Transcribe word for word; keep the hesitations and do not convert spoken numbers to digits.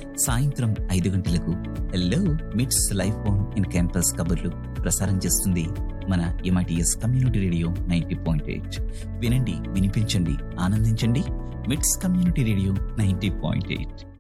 సాయంత్రం ఐదు గంటలకు హలో మిట్స్ లైఫ్ ఫోన్ ఇన్ క్యాంపస్ కబుర్లు ప్రసారం చేస్తుంది మన MITS community radio ninety point eight. వినండి, వినిపించండి, ఆనందించండి. మిట్స్ community radio ninety point eight.